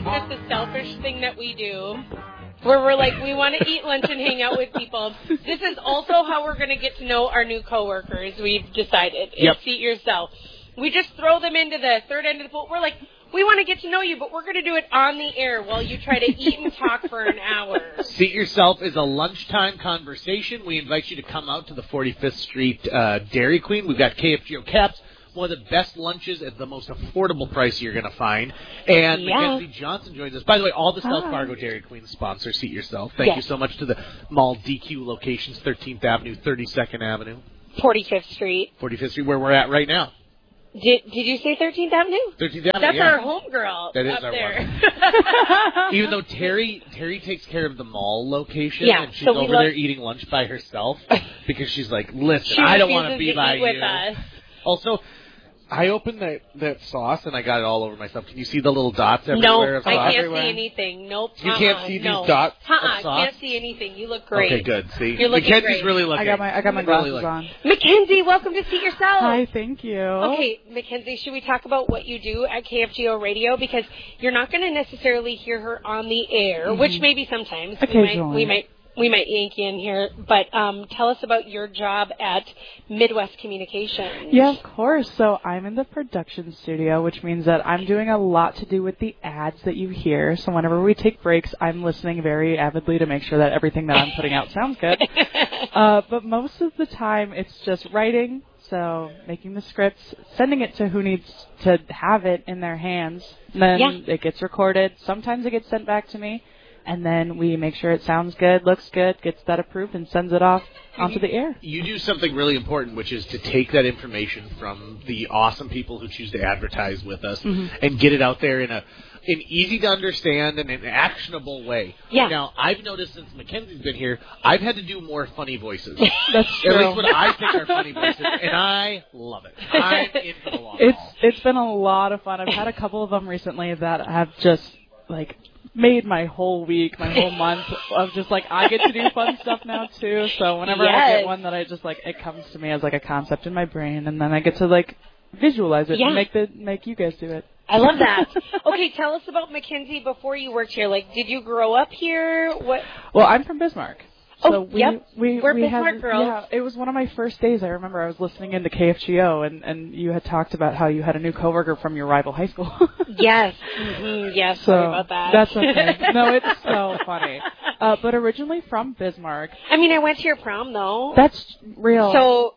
just a selfish thing that we do, where we're like, we want to eat lunch and hang out with people. This is also how we're going to get to know our new coworkers, we've decided. Yep. Seat yourself. We just throw them into the third end of the pool. We're like, we want to get to know you, but we're going to do it on the air while you try to eat and talk for an hour. Seat Yourself is a lunchtime conversation. We invite you to come out to the 45th Street Dairy Queen. We've got KFGO Caps, one of the best lunches at the most affordable price you're going to find. And Mackenzie Johnson joins us. By the way, all the South Fargo Dairy Queen sponsor Seat Yourself. Thank you so much to the Mall DQ locations, 13th Avenue, 32nd Avenue. 45th Street. 45th Street, where we're at right now. Did you say 13th Avenue? 13th Avenue, That's our homegirl. That is up our there. one. Even though Terry takes care of the mall location, and she's over there eating lunch by herself because she's like, listen, I don't want to be by you. Us. Also, I opened that sauce and I got it all over myself. Can you see the little dots everywhere? No, of sauce? I can't everywhere? see anything. Nope. You can't see these dots of sauce? I can't see anything. You look great. Okay, good. See, you're looking Mackenzie's great. really looking. I got my glasses on. Mackenzie, welcome to Seat Yourself. Hi, thank you. Okay, Mackenzie, should we talk about what you do at KFGO Radio? Because you're not going to necessarily hear her on the air, which maybe sometimes we might yank you in here, but tell us about your job at Midwest Communications. Yeah, of course. So I'm in the production studio, which means that I'm doing a lot to do with the ads that you hear. So whenever we take breaks, I'm listening very avidly to make sure that everything that I'm putting out sounds good. But most of the time, it's just writing, so making the scripts, sending it to who needs to have it in their hands. Then it gets recorded. Sometimes it gets sent back to me. And then we make sure it sounds good, looks good, gets that approved, and sends it off onto the air. You do something really important, which is to take that information from the awesome people who choose to advertise with us and get it out there in an easy to understand and an actionable way. Yeah. Now, I've noticed since Mackenzie's been here, I've had to do more funny voices. That's true. At least what I think are funny voices, and I love it. I'm in for the long haul. It's been a lot of fun. I've had a couple of them recently that have just, made my whole week, my whole month of just, I get to do fun stuff now, too. So whenever I get one that I just, it comes to me as, a concept in my brain, and then I get to, visualize it and make you guys do it. I love that. Okay, tell us about Mackenzie before you worked here. Did you grow up here? What? Well, I'm from Bismarck. So we're Bismarck girls. Yeah, it was one of my first days. I remember I was listening into KFGO, and you had talked about how you had a new coworker from your rival high school. Yes. Yes, so sorry about that. That's okay. No, it's so funny. But originally from Bismarck. I mean, I went to your prom, though. That's real. So,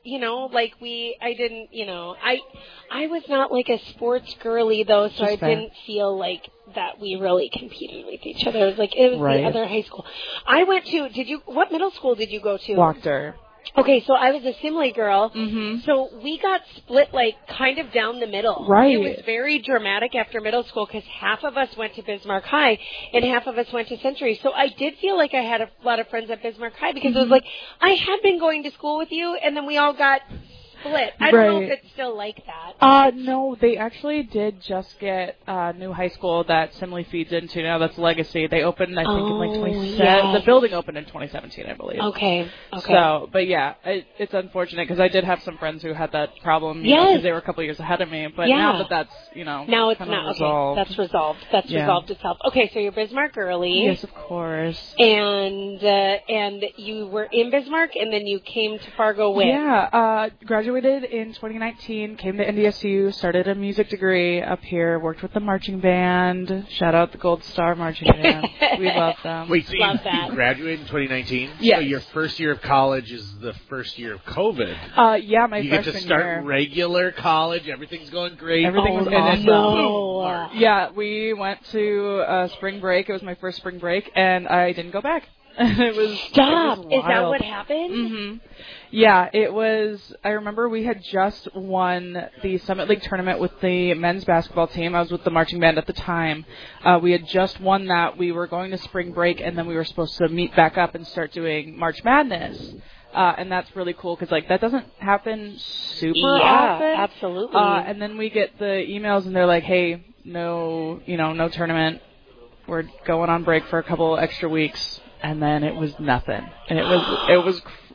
I was not a sports girly, though, so I didn't feel that we really competed with each other. It was the other high school. I went to, what middle school did you go to? Wachter. Okay, so I was a Simley girl. Mm-hmm. So we got split kind of down the middle. Right. It was very dramatic after middle school because half of us went to Bismarck High and half of us went to Century. So I did feel like I had a lot of friends at Bismarck High because it was I had been going to school with you and then we all got split. I don't know if it's still like that. No, they actually did just get a new high school that Simley feeds into now. That's Legacy. They opened, I think, in 2017. The building opened in 2017, I believe. Okay. So, but yeah, it's unfortunate because I did have some friends who had that problem because they were a couple years ahead of me. But now that that's, now it's not. Resolved. Okay, that's resolved. That's resolved itself. Okay, so you're Bismarck girly. Yes, of course. And you were in Bismarck and then you came to Fargo when? Yeah, graduated in 2019, came to NDSU, started a music degree up here, worked with the marching band. Shout out the Gold Star Marching Band. We love them. Wait, so you graduated in 2019? Yes. So your first year of college is the first year of COVID. Yeah, my freshman year. You get to start regular college. Everything's going great. Everything was awesome. No. Yeah, we went to spring break. It was my first spring break, and I didn't go back. It was Stop. It was wild. Is that what happened? Mm-hmm. Yeah, it was. I remember we had just won the Summit League tournament with the men's basketball team. I was with the marching band at the time. We had just won that. We were going to spring break, and then we were supposed to meet back up and start doing March Madness. And that's really cool because, that doesn't happen super often. Yeah, absolutely. And then we get the emails, and they're like, hey, no tournament. We're going on break for a couple extra weeks. And then it was nothing. And it was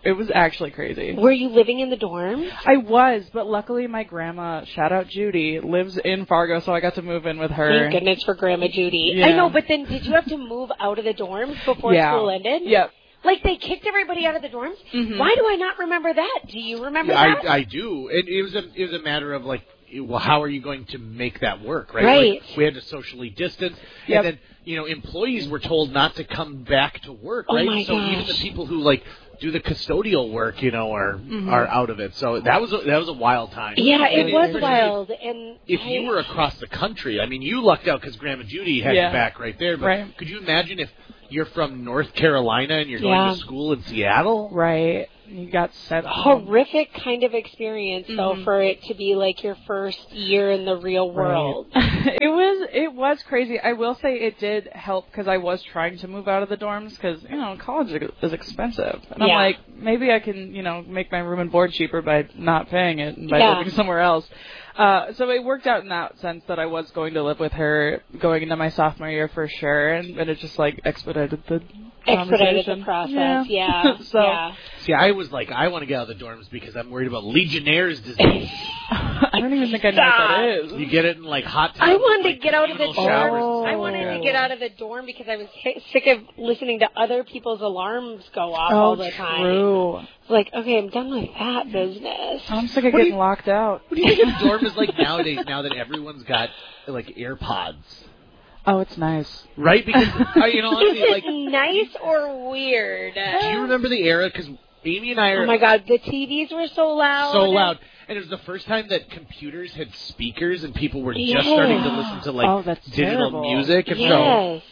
It was actually crazy. Were you living in the dorms? I was, but luckily my grandma, shout out Judy, lives in Fargo, so I got to move in with her. Thank goodness for Grandma Judy. Yeah. I know, but then did you have to move out of the dorms before school ended? Yep. Like, they kicked everybody out of the dorms? Mm-hmm. Why do I not remember that? Do you remember that? I do. It was a matter of, like, well, how are you going to make that work, right? Right. Like, we had to socially distance. Yep. And then, employees were told not to come back to work, right? Oh my so gosh. even the people who, like, do the custodial work, are out of it. So that was a wild time. Yeah, And it was wild. And if you were across the country, I mean, you lucked out because Grandma Judy had you back right there. But could you imagine if you're from North Carolina and you're going to school in Seattle? Right. You got sent horrific kind of experience, though, for it to be like your first year in the real world. It was crazy. I will say it did help because I was trying to move out of the dorms because, college is expensive. And I'm like, maybe I can, make my room and board cheaper by not paying it and by living somewhere else. So it worked out in that sense that I was going to live with her going into my sophomore year for sure, and it just, expedited the process, yeah. See, I was like, I want to get out of the dorms because I'm worried about Legionnaire's disease. I don't even think I know what that is. You get it in, hot tubs. I wanted to get out of the dorm. Showers. I wanted to get out of the dorm because I was sick of listening to other people's alarms go off all the time. True. It's like, okay, I'm done with that business. I'm sick of getting locked out. What do you think a dorm is like nowadays, now that everyone's got, AirPods? Oh, it's nice. Right? Because, honestly, is it nice or weird? Do you remember the era? Because Amy and I are... Oh, my God. The TVs were so loud. So loud. And it was the first time that computers had speakers and people were just starting to listen to, digital music. And yes.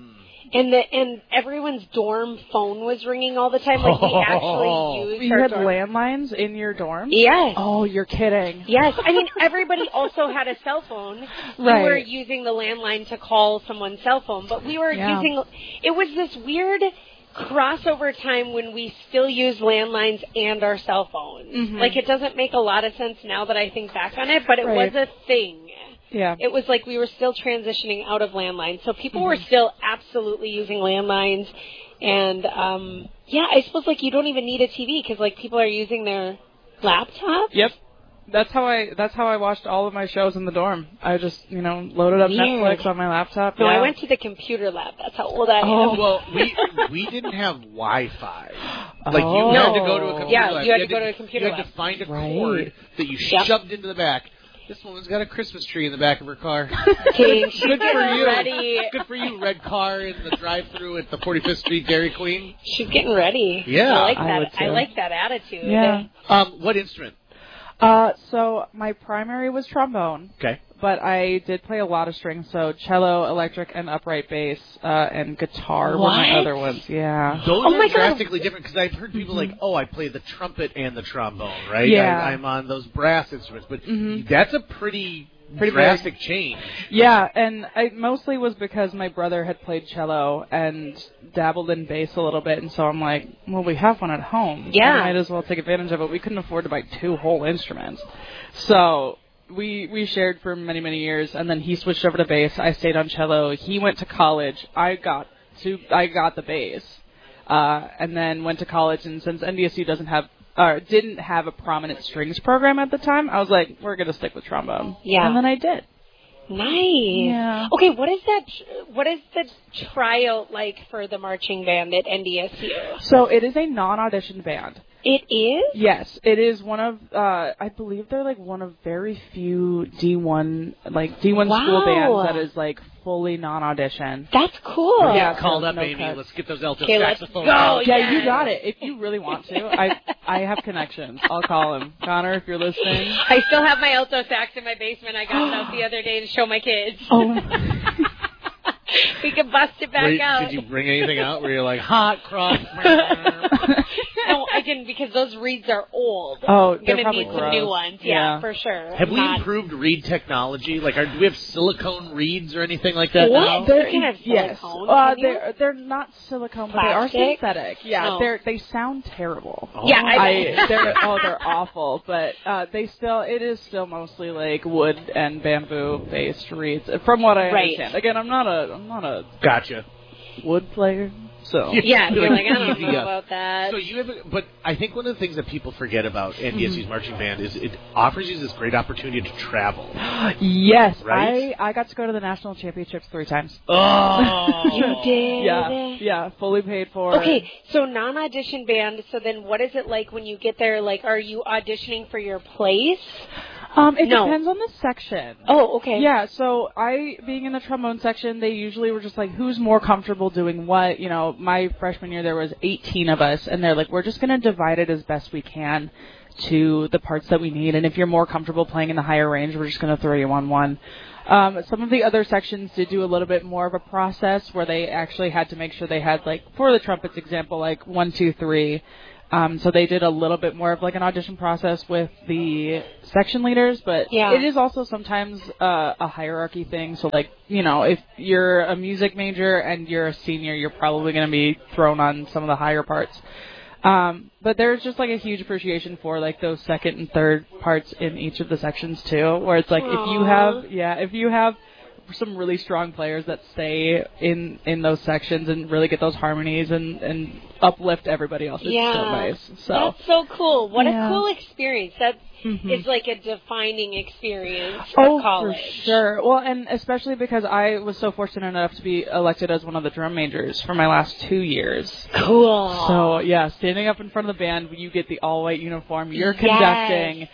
And everyone's dorm phone was ringing all the time. Like, we actually used You had landlines in your dorm? Yes. Oh, you're kidding. Yes. I mean, everybody also had a cell phone. Right. We were using the landline to call someone's cell phone. But we were using... It was this weird crossover time when we still use landlines and our cell phones. Mm-hmm. Like, it doesn't make a lot of sense now that I think back on it, but it was a thing. Yeah. It was like we were still transitioning out of landlines. So people were still absolutely using landlines. And, I suppose, you don't even need a TV because, people are using their laptops. Yep. That's how I watched all of my shows in the dorm. I just, loaded up Netflix on my laptop. No, I went to the computer lab. That's how old I am. Well, we didn't have Wi-Fi. You had to go to a computer lab. You had to go to a computer lab. You had to find a cord that you shoved into the back. This woman's got a Christmas tree in the back of her car. Good for you. Ready. Good for you, red car in the drive-thru at the 45th Street Dairy Queen. She's getting ready. Yeah. I like that. I like that attitude. Yeah. What instrument? So my primary was trombone. Okay. But I did play a lot of strings, so cello, electric, and upright bass, and guitar were my other ones. Yeah. Those are drastically different because I've heard people I play the trumpet and the trombone, right? Yeah. I'm on those brass instruments, but that's a pretty drastic change. Yeah, and I mostly was because my brother had played cello and dabbled in bass a little bit, and so I'm like, well, we have one at home. Yeah. I might as well take advantage of it. We couldn't afford to buy 2 whole instruments. So we shared for many, many years, and then he switched over to bass. I stayed on cello. He went to college. I got the bass, and then went to college, and since NDSU didn't have a prominent strings program at the time, I was like, we're going to stick with trombone. Yeah. And then I did. Nice. Yeah. Okay, what is the tryout like for the marching band at NDSU? So it is a non-audition band. It is? Yes, it is one of, I believe they're one of very few D1 school bands that is fully non-audition. That's cool. Yeah, called up, Amy. Cuts. Let's get those alto saxophones. Go. Yeah, you got it. If you really want to, I have connections. I'll call him. Connor, if you're listening. I still have my alto sax in my basement. I got it out the other day to show my kids. Oh. We can bust it back out. Did you bring anything out where you're like, hot cross? No, I didn't because those reeds are old. Oh, they're going to need some new ones. Yeah, for sure. Have we improved reed technology? Do we have silicone reeds or anything like that now? You can have silicone. Yes. They're not silicone, but they are synthetic. Yeah, they sound terrible. Oh. Yeah, they're awful, but it is still mostly wood and bamboo based reeds, from what I understand. Again, I'm not a gotcha wood player. So yeah, you're like, I don't know about that. So but I think one of the things that people forget about NDSU's marching band is it offers you this great opportunity to travel. Yes, right? I got to go to the national championships 3 times. Oh, you did? Yeah, fully paid for. Okay, so non-audition band. So then, what is it like when you get there? Like, are you auditioning for your place? It depends on the section. Oh, okay. Yeah, so being in the trombone section, they usually were just like, who's more comfortable doing what? You know, my freshman year, there was 18 of us, and they're like, we're just going to divide it as best we can to the parts that we need, and if you're more comfortable playing in the higher range, we're just going to throw you on one. Some of the other sections did do a little bit more of a process where they actually had to make sure they had, like, for the trumpets example, like 1, 2, 3. So they did a little bit more of like an audition process with the section leaders, but it is also sometimes a hierarchy thing. So like, you know, if you're a music major and you're a senior, you're probably going to be thrown on some of the higher parts. But there's just like a huge appreciation for like those second and third parts in each of the sections too, where it's like if you have some really strong players that stay in those sections and really get those harmonies and uplift everybody else. It's so nice. So that's so cool. What a cool experience. That is like a defining experience for college. For sure. Well, and especially because I was so fortunate enough to be elected as one of the drum majors for my last 2 years. Cool. So yeah, standing up in front of the band, you get the all white uniform. You're conducting.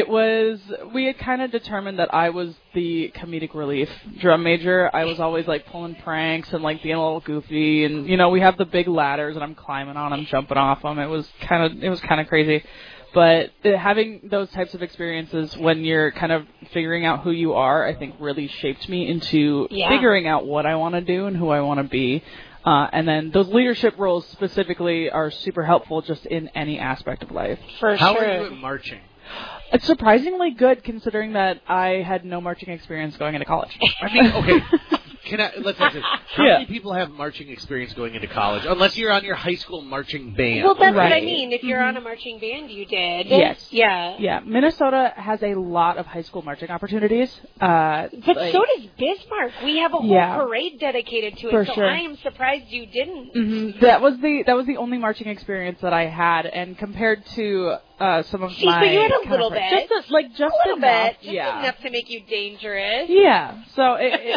We had kind of determined that I was the comedic relief drum major. I was always like pulling pranks and like being a little goofy, and you know, we have the big ladders and I'm climbing on them, jumping off them. It was kind of crazy. But having those types of experiences when you're kind of figuring out who you are, I think really shaped me into figuring out what I want to do and who I want to be. And then those leadership roles specifically are super helpful just in any aspect of life. For How sure. are you at marching? It's surprisingly good considering that I had no marching experience going into college. I mean, okay. Let's ask this. How many people have marching experience going into college? Unless you're on your high school marching band. Well, that's what I mean. If you're on a marching band, you did. Yes. Yeah. Yeah. Minnesota has a lot of high school marching opportunities. But so does Bismarck. We have a whole parade dedicated to it. So I am surprised you didn't. Mm-hmm. That was the only marching experience that I had, and compared to some of my. So you had a little bit. Just a little bit. Just enough to make you dangerous. Yeah. So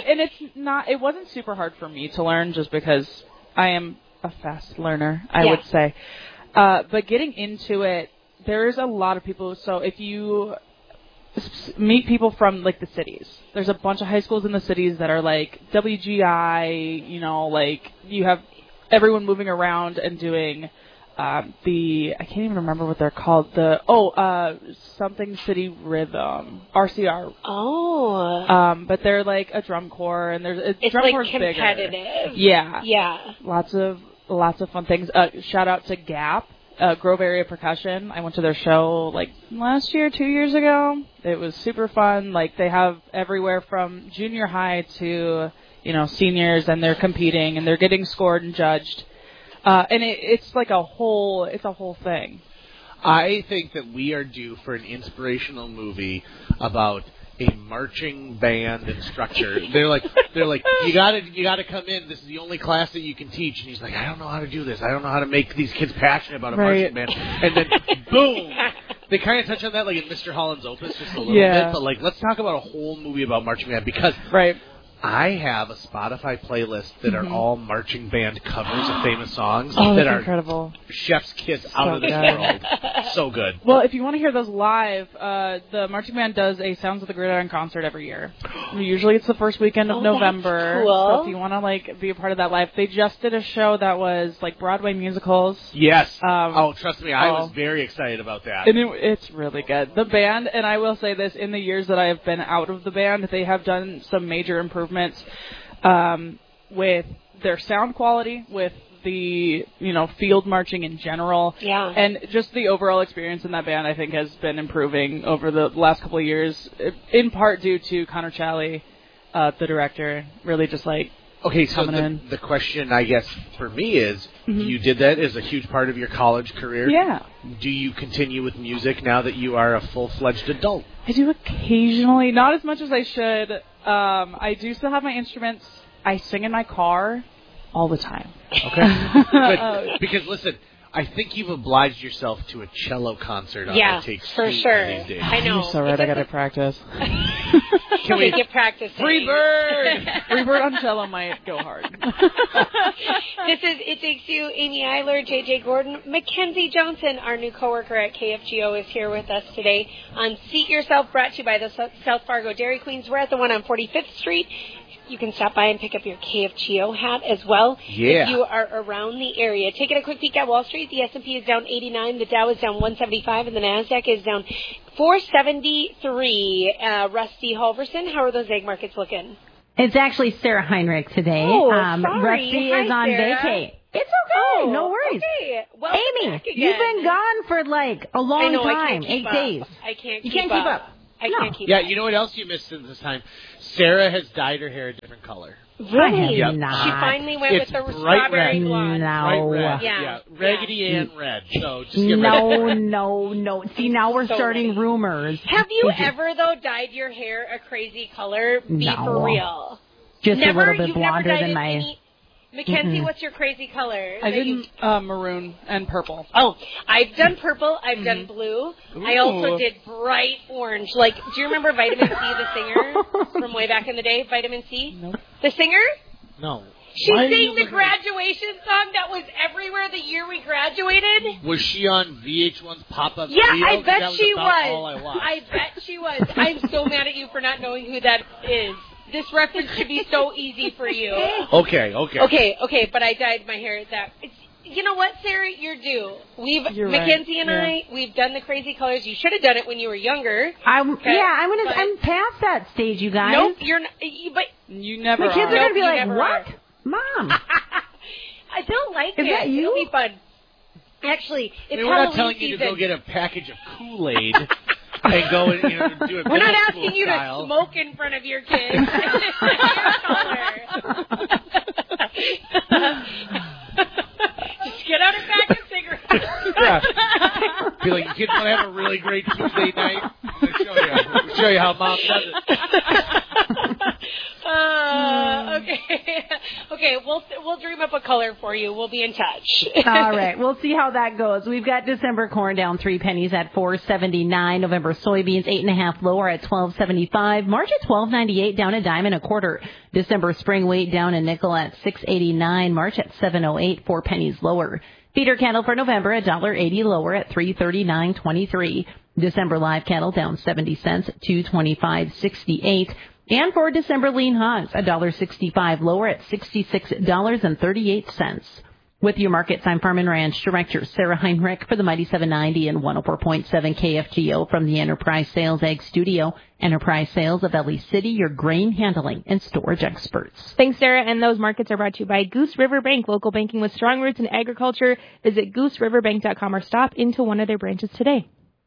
it wasn't super hard for me to learn just because I am a fast learner, I would say. But getting into it, there's a lot of people. So if you meet people from like the cities, there's a bunch of high schools in the cities that are like WGI, you know, like you have everyone moving around and doing I can't even remember what they're called. Something City Rhythm, RCR. Oh. But they're like a drum corps, and it's drum like corps competitive. Bigger. Yeah. Yeah. Lots of fun things. Shout out to Gap, Grove Area Percussion. I went to their show like last year, 2 years ago. It was super fun. Like they have everywhere from junior high to, you know, seniors, and they're competing and they're getting scored and judged. And it's like a whole thing. I think that we are due for an inspirational movie about a marching band instructor. They're like, you gotta come in. This is the only class that you can teach. And he's like, I don't know how to do this. I don't know how to make these kids passionate about a marching band. And then boom, they kind of touch on that like in Mr. Holland's Opus just a little bit. But like, let's talk about a whole movie about marching band because I have a Spotify playlist that are all marching band covers of famous songs that are incredible. Chef's kiss out of this world. So good. Well, if you want to hear those live, the marching band does a Sounds of the Gridiron concert every year. Usually it's the first weekend of November. That's cool. So if you want to like be a part of that live, they just did a show that was like Broadway musicals. Yes. Trust me, I was very excited about that. And it's really good. The band, and I will say this, in the years that I have been out of the band, they have done some major improvements with their sound quality, with the, you know, field marching in general. Yeah. And just the overall experience in that band, I think, has been improving over the last couple of years, in part due to Connor Challey, the director, really just like Okay, so the question, I guess, for me is, you did that as a huge part of your college career. Yeah. Do you continue with music now that you are a full-fledged adult? I do occasionally, not as much as I should. I do still have my instruments. I sing in my car. all the time. Okay. Good. Because, listen, I think you've obliged yourself to a cello concert on the Take for sure. These days. I know. You're so right. I got to practice. Can we get practice? Free bird! Free bird on cello might go hard. This is It Takes Two. Amy Eiler, JJ Gordon, Mackenzie Johnson, our new coworker at KFGO, is here with us today on Seat Yourself, brought to you by the South Fargo Dairy Queens. We're at the one on 45th Street. You can stop by and pick up your KFGO hat as well if you are around the area. Taking a quick peek at Wall Street, the S&P is down 89, the Dow is down 175, and the NASDAQ is down 473. Rusty Halverson, how are those egg markets looking? It's actually Sarah Heinrich today. Oh, sorry. Rusty is on vacay. It's okay. No worries. Okay. Amy, you've been gone for like a long time, 8 days. I can't keep You can't keep up. I can't keep up. Yeah, you know what else you missed since this time? Sarah has dyed her hair a different color. Really? Yep. Not. She finally went with the strawberry blonde. No. Bright red. Yeah. Raggedy Ann red. So just get rid of No. See, now we're starting rumors. Have you ever, though, dyed your hair a crazy color? Be for real. Just a little bit blonder than my... Mackenzie, what's your crazy color? I did maroon and purple. Oh, I've done purple. I've done blue. Ooh. I also did bright orange. Like, do you remember Vitamin C, the singer from way back in the day? Vitamin C? Nope. The singer? No. She sang the graduation song that was everywhere the year we graduated. Was she on VH1's Pop-Up Yeah, Video? I bet she All was. I watched. I bet she was. I'm so mad at you for not knowing who that is. This reference should be so easy for you. Okay. But I dyed my hair that. You know what, Sarah? You're due. Mackenzie and I, we've done the crazy colors. You should have done it when you were younger. I'm past that stage, you guys. Nope, you're not. But you never. My kids are gonna be like, "What, are. Mom?" I don't like it. Is that you? It'll be fun. Actually, it's we're not telling season. you to go get a package of Kool-Aid and go and do it. We're not asking you to smoke in front of your kids. Just get out a pack of cigarettes. Yeah. Be like, you kids want to have a really great Tuesday night? I'm going to show you how Mom does it. Okay. We'll dream up a color for you. We'll be in touch. All right. We'll see how that goes. We've got December corn down 3 pennies at $4.79. November soybeans 8.5 lower at $12.75. March at $12.98, down a dime and a quarter. December spring wheat down a nickel at $6.89. March at $7.08, 4 pennies lower. Feeder cattle for November $1.80 lower at $3.39.23. December live cattle down 70 cents, $2.25.68. And for December lean hogs, $1.65 lower at $66.38. With your markets, I'm Farm and Ranch Director Sarah Heinrich for the Mighty 790 and 104.7 KFGO from the Enterprise Sales Ag Studio. Enterprise Sales of LE City, your grain handling and storage experts. Thanks, Sarah. And those markets are brought to you by Goose River Bank, local banking with strong roots in agriculture. Visit gooseriverbank.com or stop into one of their branches today.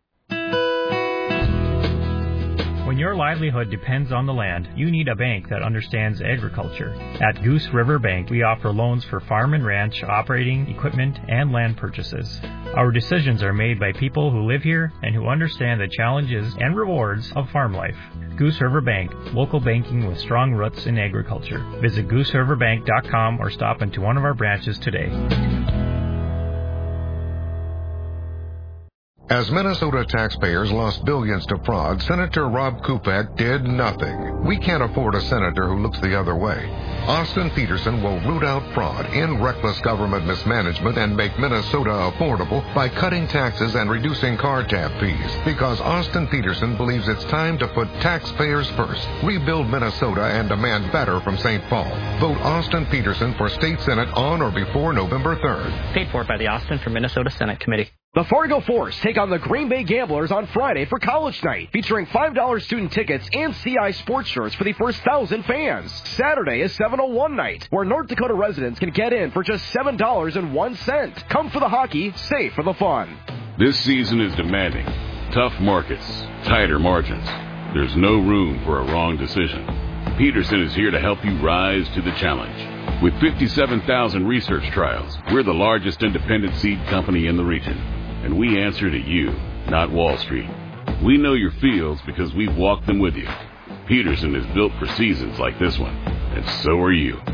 When your livelihood depends on the land, you need a bank that understands agriculture. At Goose River Bank, we offer loans for farm and ranch, operating, equipment, and land purchases. Our decisions are made by people who live here and who understand the challenges and rewards of farm life. Goose River Bank, local banking with strong roots in agriculture. Visit gooseriverbank.com or stop into one of our branches today. As Minnesota taxpayers lost billions to fraud, Senator Rob Kupek did nothing. We can't afford a senator who looks the other way. Austin Peterson will root out fraud and reckless government mismanagement and make Minnesota affordable by cutting taxes and reducing car tab fees. Because Austin Peterson believes it's time to put taxpayers first, rebuild Minnesota, and demand better from St. Paul. Vote Austin Peterson for State Senate on or before November 3rd. Paid for by the Austin for Minnesota Senate Committee. The Fargo Force take on the Green Bay Gamblers on Friday for College Night, featuring $5 student tickets and CI sports shirts for the first 1,000 fans. Saturday is 701 night, where North Dakota residents can get in for just $7.01. Come for the hockey, stay for the fun. This season is demanding. Tough markets, tighter margins. There's no room for a wrong decision. Peterson is here to help you rise to the challenge. With 57,000 research trials, we're the largest independent seed company in the region. And we answer to you, not Wall Street. We know your fields because we've walked them with you. Peterson is built for seasons like this one, and so are you.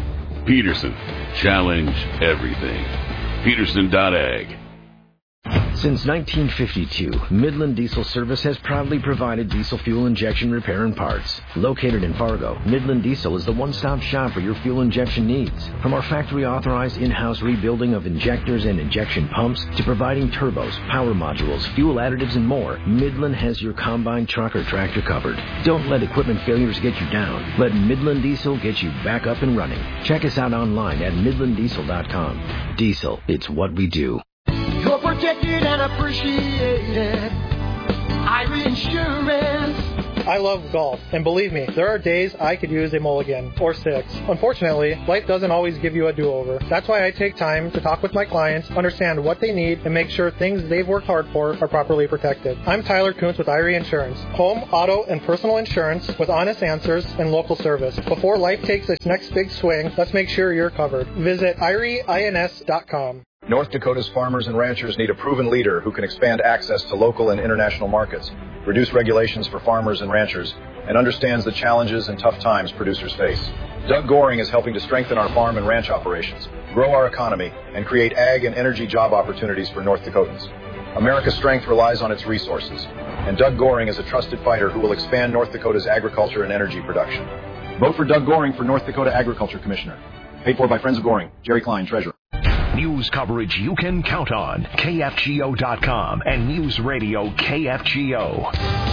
Peterson. Challenge everything. Peterson.ag. Since 1952, Midland Diesel Service has proudly provided diesel fuel injection repair and parts. Located in Fargo, Midland Diesel is the one-stop shop for your fuel injection needs. From our factory-authorized in-house rebuilding of injectors and injection pumps to providing turbos, power modules, fuel additives, and more, Midland has your combine, truck, or tractor covered. Don't let equipment failures get you down. Let Midland Diesel get you back up and running. Check us out online at midlanddiesel.com. Diesel, it's what we do. You're protected and appreciated. Irie Insurance. I love golf, and believe me, there are days I could use a mulligan or 6. Unfortunately, life doesn't always give you a do-over. That's why I take time to talk with my clients, understand what they need, and make sure things they've worked hard for are properly protected. I'm Tyler Kuntz with Irie Insurance. Home, auto, and personal insurance with honest answers and local service. Before life takes its next big swing, let's make sure you're covered. Visit IrieINS.com. North Dakota's farmers and ranchers need a proven leader who can expand access to local and international markets, reduce regulations for farmers and ranchers, and understands the challenges and tough times producers face. Doug Goring is helping to strengthen our farm and ranch operations, grow our economy, and create ag and energy job opportunities for North Dakotans. America's strength relies on its resources, and Doug Goring is a trusted fighter who will expand North Dakota's agriculture and energy production. Vote for Doug Goring for North Dakota Agriculture Commissioner. Paid for by Friends of Goring. Jerry Klein, Treasurer. News coverage you can count on. KFGO.com and News Radio KFGO.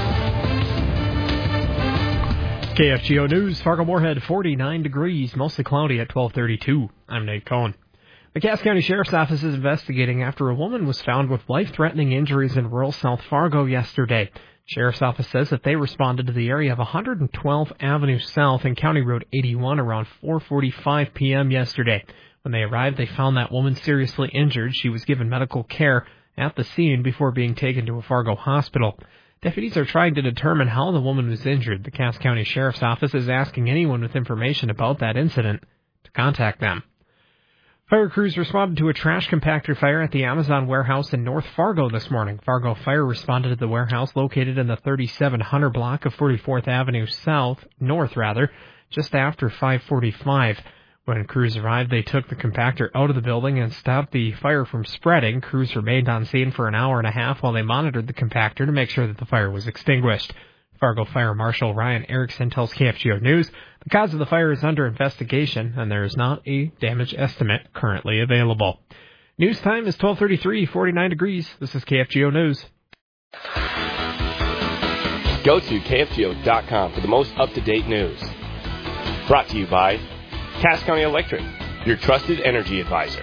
KFGO News, Fargo-Moorhead, 49 degrees, mostly cloudy at 12:32. I'm Nate Cohn. The Cass County Sheriff's Office is investigating after a woman was found with life-threatening injuries in rural South Fargo yesterday. Sheriff's Office says that they responded to the area of 112 Avenue South and County Road 81 around 4:45 p.m. yesterday. When they arrived, they found that woman seriously injured. She was given medical care at the scene before being taken to a Fargo hospital. Deputies are trying to determine how the woman was injured. The Cass County Sheriff's Office is asking anyone with information about that incident to contact them. Fire crews responded to a trash compactor fire at the Amazon warehouse in North Fargo this morning. Fargo Fire responded to the warehouse located in the 3700 block of 44th Avenue North, just after 5:45. When crews arrived, they took the compactor out of the building and stopped the fire from spreading. Crews remained on scene for an hour and a half while they monitored the compactor to make sure that the fire was extinguished. Fargo Fire Marshal Ryan Erickson tells KFGO News the cause of the fire is under investigation and there is not a damage estimate currently available. News time is 12:33, 49 degrees. This is KFGO News. Go to KFGO.com for the most up-to-date news. Brought to you by Cass County Electric, your trusted energy advisor.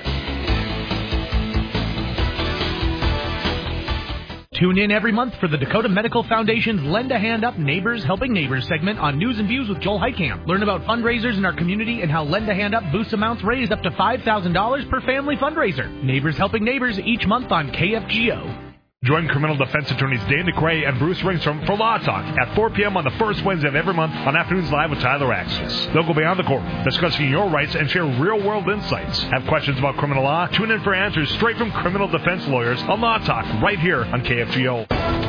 Tune in every month for the Dakota Medical Foundation's Lend a Hand Up Neighbors Helping Neighbors segment on News and Views with Joel Heitkamp. Learn about fundraisers in our community and how Lend a Hand Up boosts amounts raised up to $5,000 per family fundraiser. Neighbors Helping Neighbors each month on KFGO. Join criminal defense attorneys Dan DeCray and Bruce Ringstrom for Law Talk at 4 p.m. on the first Wednesday of every month on Afternoons Live with Tyler Axis. They'll go beyond the courtroom, discussing your rights and share real-world insights. Have questions about criminal law? Tune in for answers straight from criminal defense lawyers on Law Talk right here on KFGO.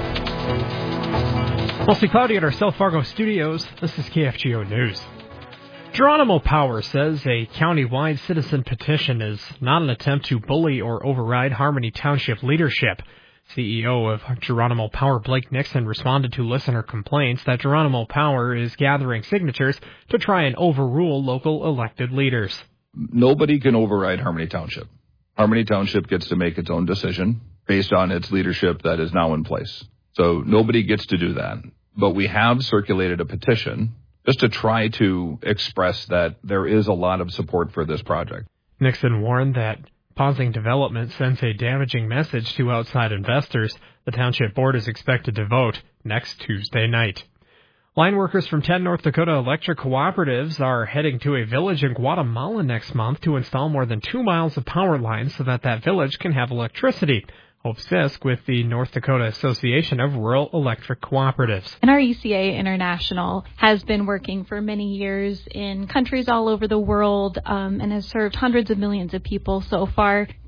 Mostly cloudy at our South Fargo studios. This is KFGO News. Geronimo Power says a county-wide citizen petition is not an attempt to bully or override Harmony Township leadership. CEO of Geronimo Power, Blake Nixon, responded to listener complaints that Geronimo Power is gathering signatures to try and overrule local elected leaders. Nobody can override Harmony Township. Harmony Township gets to make its own decision based on its leadership that is now in place. So nobody gets to do that. But we have circulated a petition just to try to express that there is a lot of support for this project. Nixon warned that pausing development sends a damaging message to outside investors. The township board is expected to vote next Tuesday night. Line workers from 10 North Dakota electric cooperatives are heading to a village in Guatemala next month to install more than 2 miles of power lines so that village can have electricity. Hope Sisk with the North Dakota Association of Rural Electric Cooperatives. NRECA International has been working for many years in countries all over the world and has served hundreds of millions of people so far.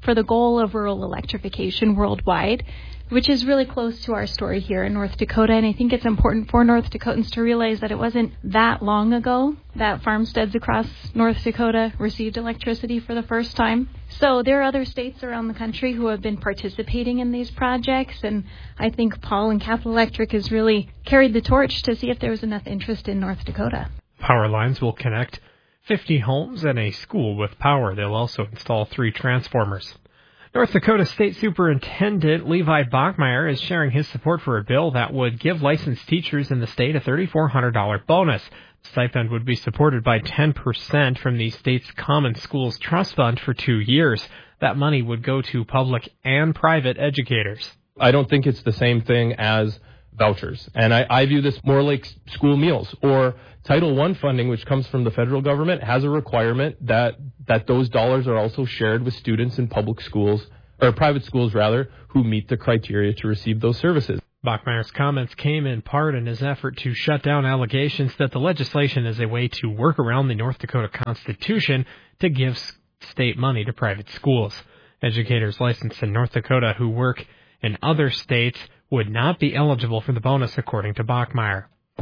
for the goal of rural electrification worldwide, which is really close to our story here in North Dakota. And I think it's important for North Dakotans to realize that it wasn't that long ago that farmsteads across North Dakota received electricity for the first time. So there are other states around the country who have been participating in these projects, and I think Paul and Capital Electric has really carried the torch to see if there was enough interest in North Dakota. Power lines will connect 50 homes and a school with power. They'll also install 3 transformers. North Dakota State Superintendent Levi Bachmeyer is sharing his support for a bill that would give licensed teachers in the state a $3,400 bonus. The stipend would be supported by 10% from the state's Common Schools Trust Fund for 2 years. That money would go to public and private educators. I don't think it's the same thing as vouchers. And I view this more like school meals or Title I funding, which comes from the federal government, has a requirement that those dollars are also shared with students in public schools, or private schools rather, who meet the criteria to receive those services. Bachmeyer's comments came in part in his effort to shut down allegations that the legislation is a way to work around the North Dakota Constitution to give state money to private schools. Educators licensed in North Dakota who work in other states would not be eligible for the bonus, according to Bachmeyer.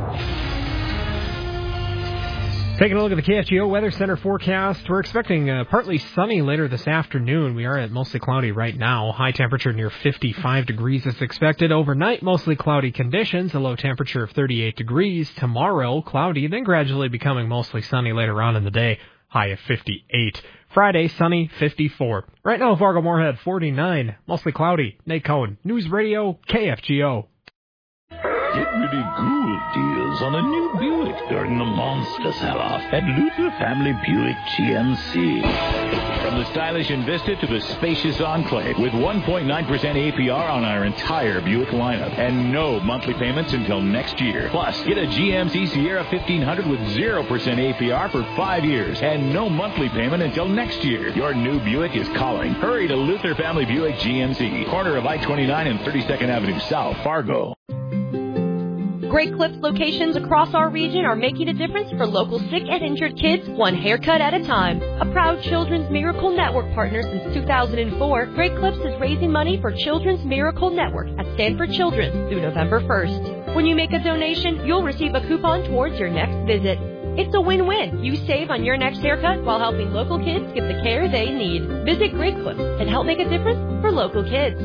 Taking a look at the KFGO Weather Center forecast, we're expecting partly sunny later this afternoon. We are at mostly cloudy right now. High temperature near 55 degrees is expected. Overnight, mostly cloudy conditions, a low temperature of 38 degrees. Tomorrow, cloudy, then gradually becoming mostly sunny later on in the day, high of 58. Friday, sunny, 54. Right now, Fargo-Moorhead, 49, mostly cloudy. Nate Cohen, News Radio, KFGO. Get really good deals on a new Buick during the monster sell-off at Luther Family Buick GMC. From the stylish Envista to the spacious Enclave, with 1.9% APR on our entire Buick lineup and no monthly payments until next year. Plus, get a GMC Sierra 1500 with 0% APR for 5 years and no monthly payment until next year. Your new Buick is calling. Hurry to Luther Family Buick GMC, corner of I-29 and 32nd Avenue South, Fargo. Great Clips locations across our region are making a difference for local sick and injured kids, one haircut at a time. A proud Children's Miracle Network partner since 2004, Great Clips is raising money for Children's Miracle Network at Stanford Children's through November 1st. When you make a donation, you'll receive a coupon towards your next visit. It's a win-win. You save on your next haircut while helping local kids get the care they need. Visit Great Clips and help make a difference for local kids.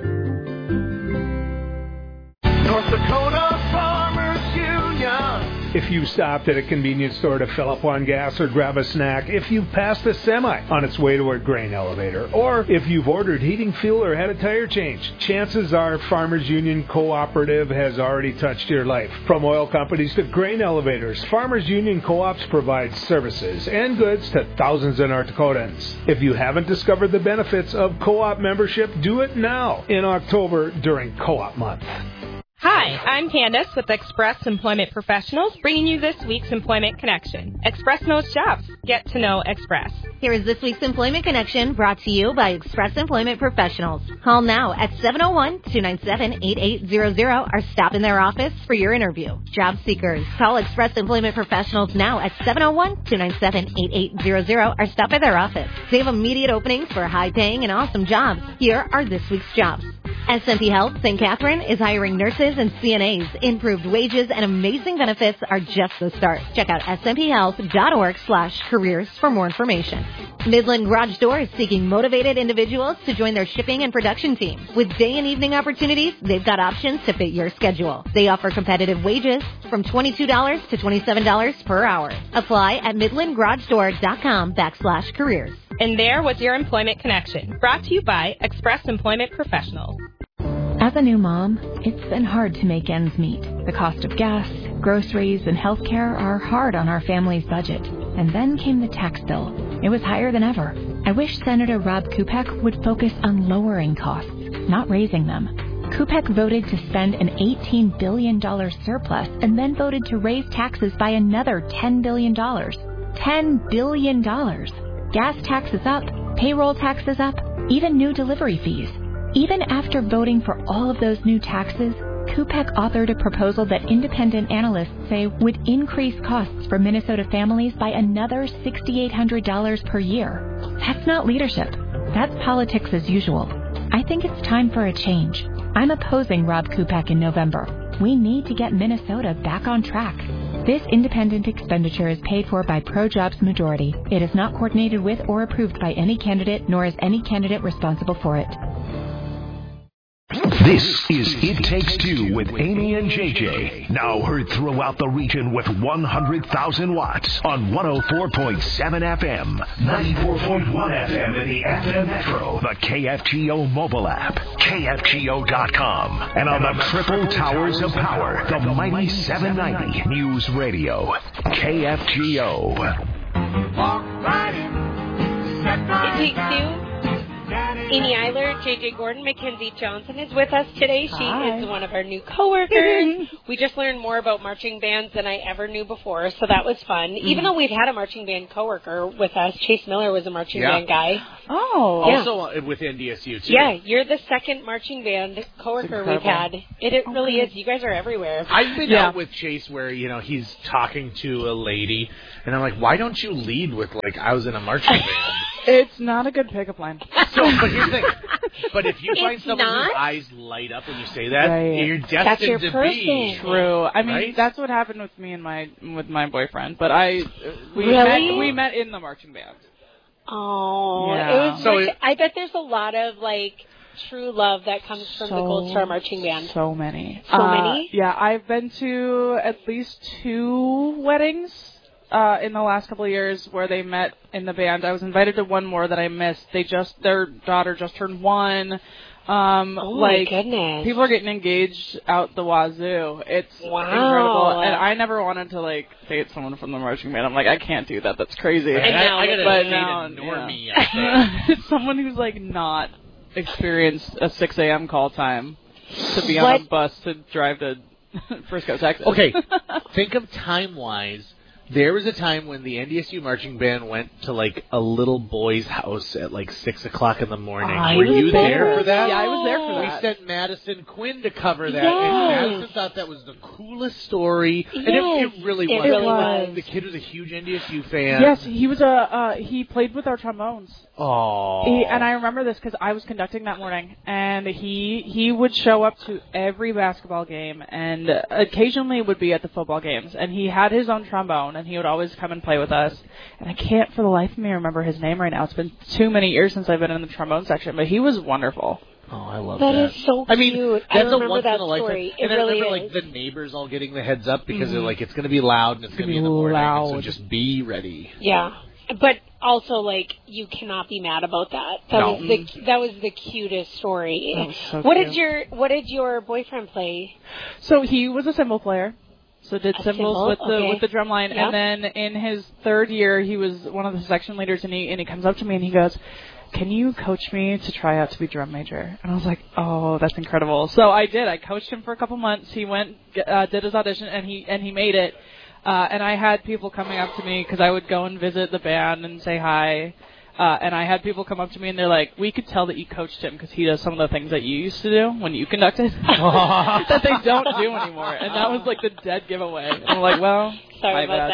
North Dakota Farmers Union. If you stopped at a convenience store to fill up on gas or grab a snack, if you've passed a semi on its way to a grain elevator, or if you've ordered heating fuel or had a tire change, chances are Farmers Union Cooperative has already touched your life. From oil companies to grain elevators, Farmers Union Co-ops provide services and goods to thousands of North Dakotans. If you haven't discovered the benefits of co-op membership, do it now in October during Co-op Month. Hi, I'm Candace with Express Employment Professionals, bringing you this week's Employment Connection. Express knows jobs. Get to know Express. Here is this week's Employment Connection, brought to you by Express Employment Professionals. Call now at 701-297-8800 or stop in their office for your interview. Job seekers, call Express Employment Professionals now at 701-297-8800 or stop by their office. They have immediate openings for high-paying and awesome jobs. Here are this week's jobs. SMP Health St. Catherine is hiring nurses and CNAs. Improved wages and amazing benefits are just the start. Check out smthealth.org/careers for more information. Midland Garage Door is seeking motivated individuals to join their shipping and production team. With day and evening opportunities, they've got options to fit your schedule. They offer competitive wages from $22 to $27 per hour. Apply at midlandgaragedoor.com/careers. And there was your Employment Connection, brought to you by Express Employment Professionals. As a new mom, it's been hard to make ends meet. The cost of gas, groceries, and healthcare are hard on our family's budget. And then came the tax bill. It was higher than ever. I wish Senator Rob Kupek would focus on lowering costs, not raising them. Kupek voted to spend an $18 billion surplus and then voted to raise taxes by another $10 billion. $10 billion. Gas taxes up, payroll taxes up, even new delivery fees. Even after voting for all of those new taxes, Kupek authored a proposal that independent analysts say would increase costs for Minnesota families by another $6,800 per year. That's not leadership. That's politics as usual. I think it's time for a change. I'm opposing Rob Kupak in November. We need to get Minnesota back on track. This independent expenditure is paid for by ProJobs Majority. It is not coordinated with or approved by any candidate, nor is any candidate responsible for it. This is It Takes Two with Amy and JJ. Now heard throughout the region with 100,000 watts on 104.7 FM, 94.1 FM in the FM Metro, the KFGO mobile app, KFGO.com, and on the Triple Towers of Power, the mighty 790 News Radio, KFGO. It Takes Two. Amy Eiler, JJ Gordon, Mackenzie Johnson is with us today. She is one of our new coworkers. We just learned more about marching bands than I ever knew before, so that was fun. Even though we've had a marching band coworker with us, Chase Miller was a marching band guy. Oh. Yeah. Also with NDSU, too. Yeah, you're the second marching band coworker we've had. It really is. You guys are everywhere. I've been out with Chase where, he's talking to a lady, and I'm like, why don't you lead with, I was in a marching band? It's not a good pickup line. But here's the thing. But if you find someone whose eyes light up when you say that, you're destined to be. True. I mean, that's what happened with me and my boyfriend. But we met in the marching band. Oh, yeah. It was. I bet there's a lot of true love that comes from the Gold Star Marching Band. So many. So many? Yeah, I've been to at least 2 weddings. In the last couple of years where they met in the band. I was invited to one more that I missed. Their daughter just turned 1. My goodness. People are getting engaged out the wazoo. It's incredible. And I never wanted to date someone from the marching band. I'm like, I can't do that. That's crazy. And now, I gotta date a normie. It's someone who's not experienced a 6 a.m. call time to be on a bus to drive to Frisco, Texas. Okay, think of time-wise. There was a time when the NDSU marching band went to a little boy's house at 6 o'clock in the morning. Were you there for that? Yeah, I was there for that. We sent Madison Quinn to cover that, Yes. and Madison thought that was the coolest story. Yes. And it really was. It really was. The kid was a huge NDSU fan. Yes, he was he played with our trombones. Oh. And I remember this because I was conducting that morning, and he would show up to every basketball game, and occasionally would be at the football games, and he had his own trombone, and he would always come and play with us. And I can't for the life of me remember his name right now. It's been too many years since I've been in the trombone section, but he was wonderful. Oh, I love that. That is so cute. I mean, that's I remember a once that in a lifetime. story. And it I really remember is. the neighbors all getting the heads up because they're it's going to be loud and it's going to be in the morning. Loud. So just be ready. Yeah. But also, you cannot be mad about that. That was the cutest story. That was so What did your boyfriend play? So he was a cymbal player. So did cymbals with the drum line, Yep. and then in his 3rd year, he was one of the section leaders, and he comes up to me and he goes, "Can you coach me to try out to be drum major?" And I was like, "Oh, that's incredible!" So I did. I coached him for a couple months. He went, did his audition, and he made it. And I had people coming up to me because I would go and visit the band and say hi. And I had people come up to me and they're like, "We could tell that you coached him because he does some of the things that you used to do when you conducted that they don't do anymore." And that was the dead giveaway. And I'm like, well, sorry about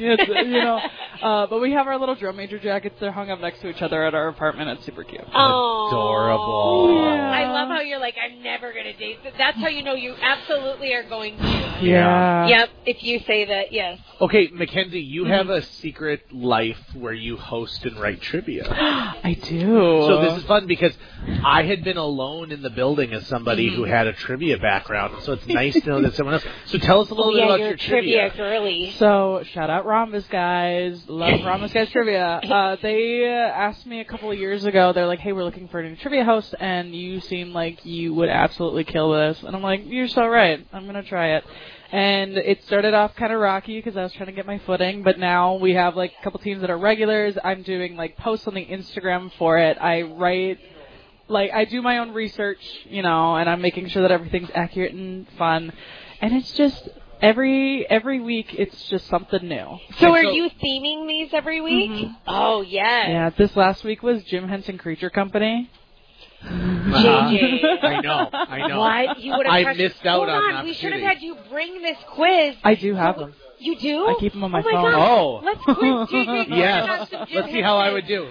that. But we have our little drum major jackets. They're hung up next to each other at our apartment. It's super cute. Oh, adorable. Yeah. I love how you're I'm never going to date. That's how you know you absolutely are going to. Yeah. Yep. If you say that, yes. Okay, Mackenzie, you have a secret life where you host and write trivia. I do. So this is fun because I had been alone in the building as somebody who had a trivia background, so it's nice to know that someone else. So tell us a little bit about your trivia girly. So shout out Rhombus guys. Love Rhombus guys trivia. They asked me a couple of years ago. They're like, "Hey, we're looking for a new trivia host, and you seem like you would absolutely kill this." And I'm like, "You're so right. I'm gonna try it." And it started off kind of rocky because I was trying to get my footing, but now we have a couple teams that are regulars. I'm doing posts on the Instagram for it. I write, I do my own research, and I'm making sure that everything's accurate and fun. And it's just every week it's just something new. So are you theming these every week? Mm-hmm. Oh, yes. Yeah, this last week was Jim Henson Creature Company. JJ. I know. What? You would have I missed out Hold on we should have opportunity. had you bring this quiz. I do have them. You do? I keep them on my phone. God. Oh. Let's quiz JJ. Yes. Let's see how I would do.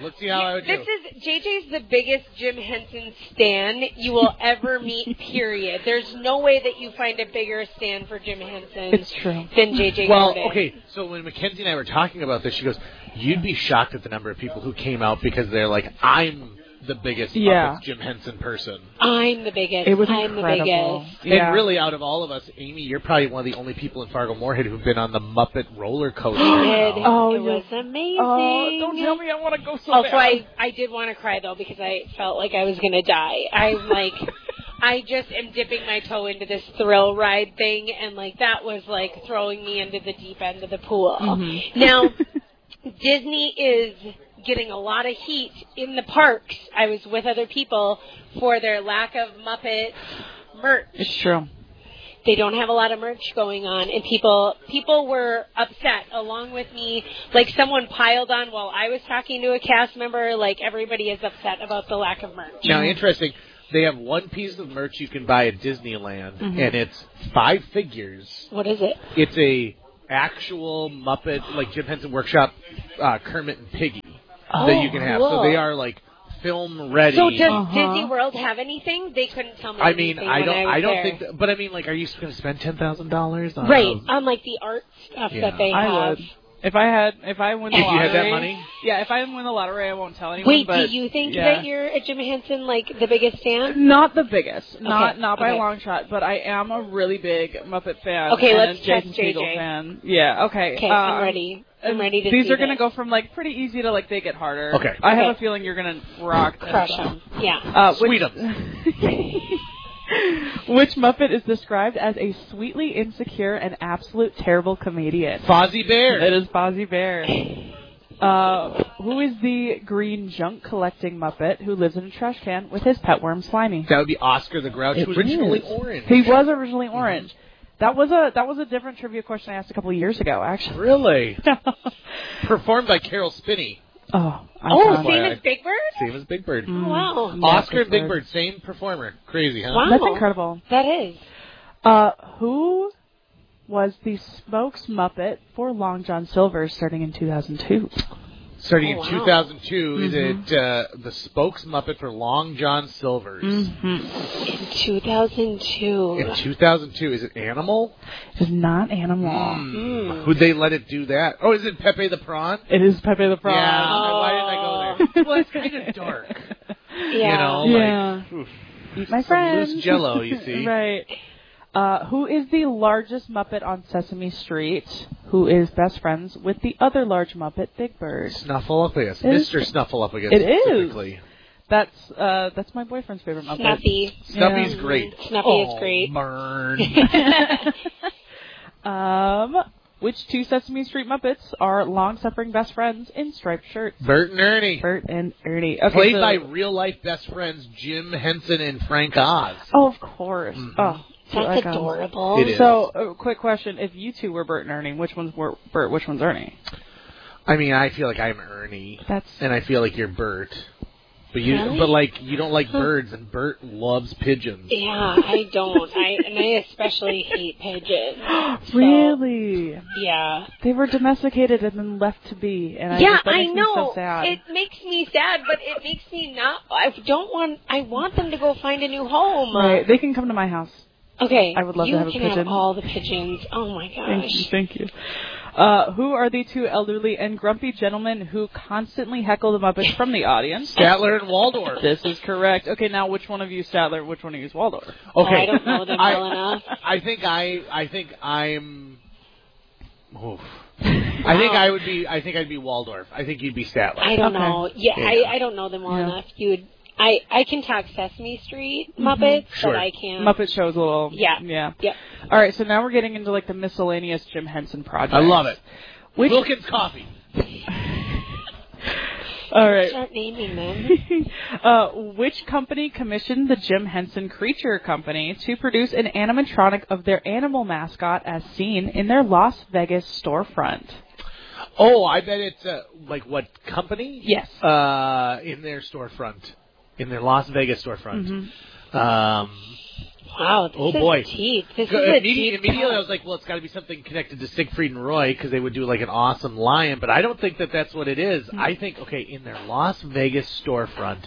JJ's the biggest Jim Henson stan you will ever meet, period. There's no way that you find a bigger stan for Jim Henson It's true. than JJ Well, Gordon. okay, so when Mackenzie and I were talking about this, she goes, you'd be shocked at the number of people who came out because they're like, I'm the biggest Muppets Jim Henson person. I'm the biggest. It was I'm incredible. the biggest. And really, out of all of us, Amy, you're probably one of the only people in Fargo-Moorhead who've been on the Muppet roller coaster. It was amazing. Oh, don't tell me I want to go so Also, bad. I did want to cry, though, because I felt like I was going to die. I'm like, I just am dipping my toe into this thrill ride thing, and, like, that was, like, throwing me into the deep end of the pool. Mm-hmm. Now, Disney is getting a lot of heat in the parks. I was with other people for their lack of Muppet merch. It's true. They don't have a lot of merch going on, and people were upset along with me. Like, someone piled on while I was talking to a cast member. Like, everybody is upset about the lack of merch. Now, interesting, they have one piece of merch you can buy at Disneyland, and it's 5 figures. What is it? It's a actual Muppet, like Jim Henson Workshop, Kermit and Piggy that you can have. Cool. So they are, like, film ready. So does Disney World have anything? They couldn't tell me. I mean, anything I when don't was think. there. But I mean, like, are you going to spend $10,000 on? Right on like the art stuff that they have? I would. If I win the If lottery. you had that money? Yeah, if I win the lottery, I won't tell anyone. Wait, but do you think yeah. that you're a Jim Henson, like, the biggest fan? Not the biggest, not by a Okay. long shot, but I am a really big Muppet fan. Okay, and let's a Jason test JJ. Segel fan. Yeah, okay. Okay, I'm ready. I'm ready to These see are going to this. go from, like, pretty easy to, like, they get harder. Okay. I have a feeling you're going to rock this Crush stuff. them. Yeah. Sweet 'em. Which Muppet is described as a sweetly insecure and absolute terrible comedian? Fozzie Bear. It is Fozzie Bear. Who is the green junk collecting Muppet who lives in a trash can with his pet worm Slimy? That would be Oscar the Grouch, It originally is. orange. He was originally orange. That was a different trivia question I asked a couple of years ago, actually. Really? Performed by Carol Spinney. Oh, same as Big Bird? Same as Big Bird. Oh, wow. Oscar and Big Bird, same performer. Crazy, huh? Wow. That's incredible. That is. Who was the Smokes Muppet for Long John Silver starting in 2002? Starting in wow. 2002, is it the Spokes Muppet for Long John Silver's? In 2002. In 2002, is it Animal? It is not Animal. Who'd they let it do that? Oh, is it Pepe the Prawn? It is Pepe the Prawn. Yeah, why didn't I go there? Well, it's kind of dark. Yeah. You know, Yeah. like, oof. Eat my Some friends. loose Jell-O, you see. Right. Who is the largest Muppet on Sesame Street? Who is best friends with the other large Muppet, Big Bird? Snuffleupagus. It is- Mr. Snuffleupagus. It is. specifically. That's my boyfriend's favorite Muppet. Snuffy. Snuffy's Yeah. great. Snuffy is great. Burn. Which two Sesame Street Muppets are long-suffering best friends in striped shirts? Bert and Ernie. Bert and Ernie. Okay, Played so- by real-life best friends Jim Henson and Frank Oz. Oh, of course. Mhm. Oh, two That's icons. adorable. It is. So, quick question: if you two were Bert and Ernie, which one's Bert? Which one's Ernie? I mean, I feel like I'm Ernie. That's And I feel like you're Bert. But Really? but like you don't like birds, and Bert loves pigeons. Yeah, I don't. I especially hate pigeons. So, really. Yeah. They were domesticated and then left to be, and Yeah, that I makes me know. so sad. It makes me sad, but it makes me not. I want them to go find a new home. Right, they can come to my house. Okay. I would love you to have a can pigeon. have all the pigeons. Oh my gosh. Thank you. Who are the two elderly and grumpy gentlemen who constantly heckle the Muppets from the audience? Statler and Waldorf. This is correct. Okay, now which one of you is Statler? Which one of you is Waldorf? Okay. Oh, I don't know them well enough. I think I'm. Oof. I think I'd be Waldorf. I think you'd be Statler. I don't Okay. know. Yeah, Yeah. I don't know them well Yeah. enough. I can talk Sesame Street Muppets, Sure. but I can't. Muppet Show's a little... Yeah. Yeah. Yep. All right, so now we're getting into, like, the miscellaneous Jim Henson project. I love it. Which... Wilkins Coffee. All right. Start naming them. Which company commissioned the Jim Henson Creature Company to produce an animatronic of their animal mascot as seen in their Las Vegas storefront? Oh, I bet it's like what company? Yes. In their storefront. in their Las Vegas storefront. Wow, this oh boy! Is deep. This is Immediately, I was like, well, it's got to be something connected to Siegfried and Roy because they would do like an awesome lion. But I don't think that that's what it is. I think in their Las Vegas storefront.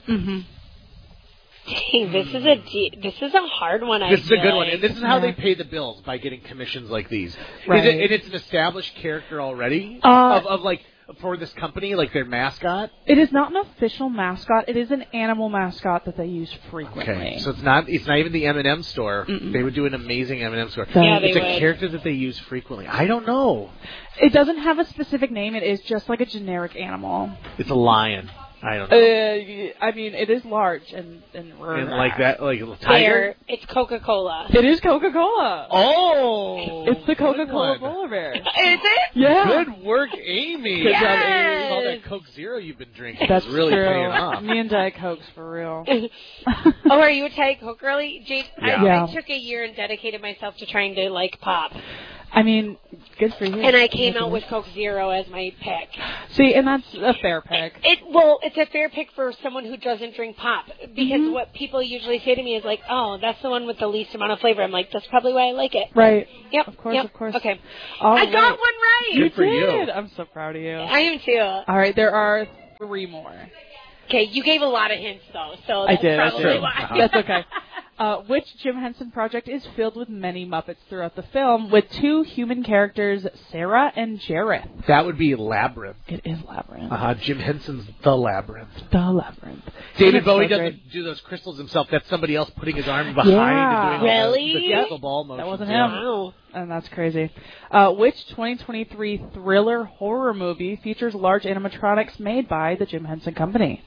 Dang, this is a hard one. This is a good one, and this is how they pay the bills, by getting commissions like these. Right. And it's an established character already of like for this company, like their mascot. It is not an official mascot. It is an animal mascot that they use frequently. Okay, so it's not even the M&M store. They would do an amazing M&M store. Yeah, it's they a would. character that they use frequently. I don't know. It doesn't have a specific name. It is just like a generic animal. It's a lion. I don't know. I mean, it is large and like that, like a tiger. There, it's Coca-Cola. It is Coca-Cola. Oh, it's the Coca-Cola Polar Bear. Is it? Yeah. Good work, Amy. Good job, Amy. All that Coke Zero you've been drinking That's is really true. paying off. Me and Diet Cokes for real. Oh, are you a Diet Coke girly, Jake? Yeah. I took a year and dedicated myself to trying to like pop. I mean, good for you. And I came out with Coke Zero as my pick. See, and that's a fair pick. It's a fair pick for someone who doesn't drink pop. Because what people usually say to me is like, oh, that's the one with the least amount of flavor. I'm like, that's probably why I like it. Right. Yep. Of course. Okay. All I right. got one right. You for you. did. I'm so proud of you. I am too. All right, there are 3 more. Okay, you gave a lot of hints though, so I that's did. probably why. That's okay. Which Jim Henson project is filled with many Muppets throughout the film, with 2 human characters, Sarah and Jareth? That would be Labyrinth. It is Labyrinth. Jim Henson's The Labyrinth. The Labyrinth. David Bowie so doesn't do those crystals himself. That's somebody else putting his arm behind and doing all the crystal ball motion. That wasn't him. Wow. And that's crazy. Which 2023 thriller horror movie features large animatronics made by the Jim Henson Company?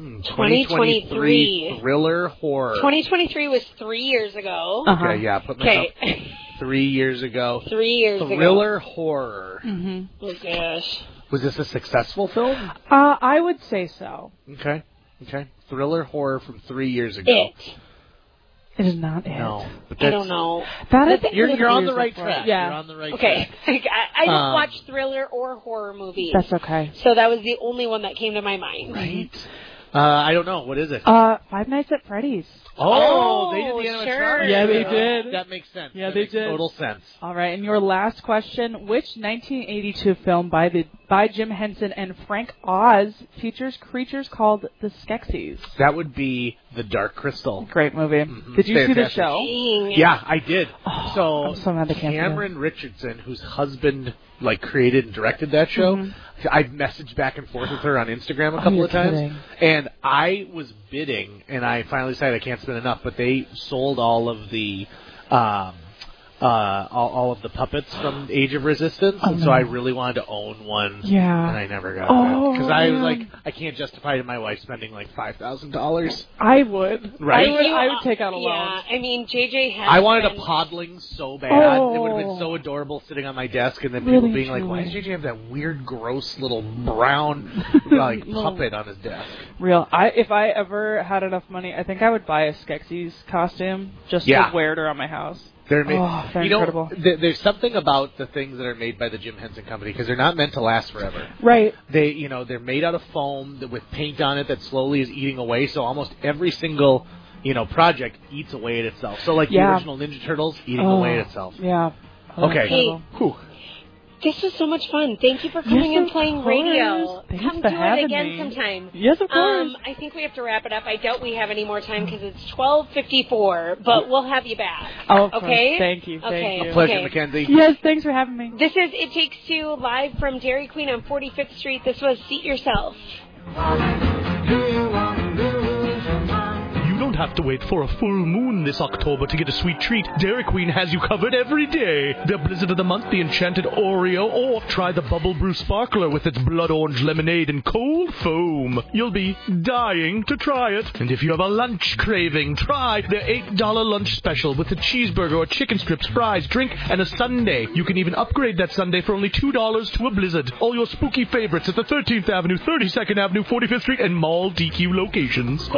2023 thriller horror. 2023 was 3 years ago. Okay, yeah. Put myself 3 years ago. 3 years ago. Thriller horror. Oh gosh. Was this a successful film? I would say so. Okay. Thriller horror from 3 years ago. It is not it. No, but I don't know. That is you're on the right track. Yeah. You're on the right track. I don't watch thriller or horror movies. That's okay. So that was the only one that came to my mind. Right. I don't know. What is it? Five Nights at Freddy's. Oh, they did the animatronics. Sure. Yeah, they did. That makes sense. Yeah, that they makes did. Total sense. All right, and your last question: which 1982 film by Jim Henson and Frank Oz features creatures called the Skeksis? That would be The Dark Crystal. Great movie. Did you see the show? Yeah, I did. I'm so mad they can't see Cameron Richardson, whose husband created and directed that show, I've messaged back and forth with her on Instagram a couple of times, and I was bidding, and I finally decided I can't spend enough, but they sold all of the all of the puppets from Age of Resistance, and so I really wanted to own one. Yeah. And I never got it because I was like, I can't justify to my wife spending like $5,000. I would. Right. I would take out a loan. Yeah, I mean, JJ has. I wanted a podling so bad. It would have been so adorable sitting on my desk, and then people being like, "Why does JJ have that weird, gross little brown puppet on his desk?" Real. If I ever had enough money, I think I would buy a Skeksis costume just to wear it around my house. They're incredible. There's something about the things that are made by the Jim Henson Company because they're not meant to last forever. Right. They're made out of foam with paint on it that slowly is eating away. So almost every single project eats away at itself. So the original Ninja Turtles eating away at itself. Yeah. Okay. Hey, this was so much fun. Thank you for coming and playing radio. Come do it again sometime. Yes, of course. I think we have to wrap it up. I doubt we have any more time because it's 12:54, but we'll have you back. Oh, of okay? Course. Thank you. Okay. A pleasure, Mackenzie. Yes, thanks for having me. This is It Takes Two live from Dairy Queen on 45th Street. This was Seat Yourself. You don't have to wait for a full moon this October to get a sweet treat. Dairy Queen has you covered every day. Their Blizzard of the Month, the Enchanted Oreo, or try the Bubble Brew Sparkler with its blood orange lemonade and cold foam. You'll be dying to try it. And if you have a lunch craving, try their $8 lunch special with a cheeseburger or chicken strips, fries, drink, and a sundae. You can even upgrade that sundae for only $2 to a Blizzard. All your spooky favorites at the 13th Avenue, 32nd Avenue, 45th Street, and Mall DQ locations.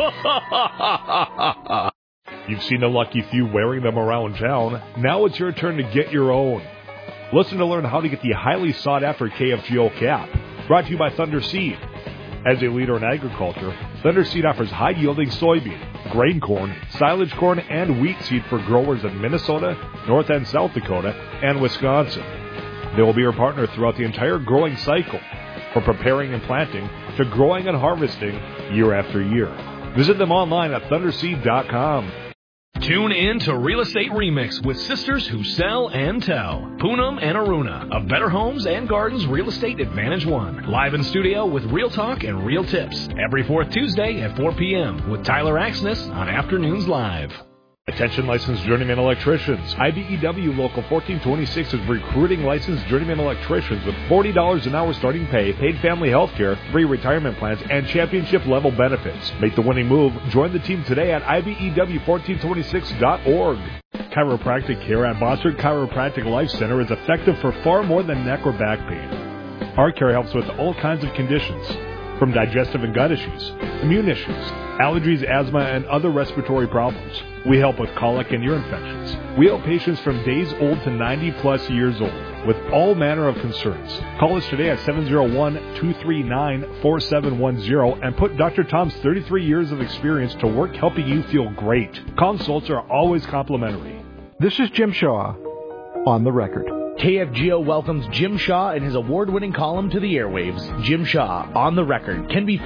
You've seen a lucky few wearing them around town. Now it's your turn to get your own. Listen to learn how to get the highly sought-after KFGO cap. Brought to you by Thunder Seed. As a leader in agriculture, Thunder Seed offers high-yielding soybean, grain corn, silage corn, and wheat seed for growers in Minnesota, North and South Dakota, and Wisconsin. They will be your partner throughout the entire growing cycle, from preparing and planting to growing and harvesting year after year. Visit them online at thunderseed.com. Tune in to Real Estate Remix with sisters who sell and tell. Poonam and Aruna of Better Homes and Gardens Real Estate Advantage One. Live in studio with real talk and real tips. Every fourth Tuesday at 4 p.m. with Tyler Axness on Afternoons Live. Attention licensed journeyman electricians. IBEW Local 1426 is recruiting licensed journeyman electricians with $40 an hour starting pay, paid family health care, free retirement plans, and championship level benefits. Make the winning move. Join the team today at IBEW1426.org. Chiropractic care at Bossert Chiropractic Life Center is effective for far more than neck or back pain. Our care helps with all kinds of conditions, from digestive and gut issues, immune issues, allergies, asthma, and other respiratory problems. We help with colic and ear infections. We help patients from days old to 90-plus years old with all manner of concerns. Call us today at 701-239-4710 and put Dr. Tom's 33 years of experience to work helping you feel great. Consults are always complimentary. This is Jim Shaw on the record. KFGO welcomes Jim Shaw and his award-winning column to the airwaves. Jim Shaw, on the record, can be found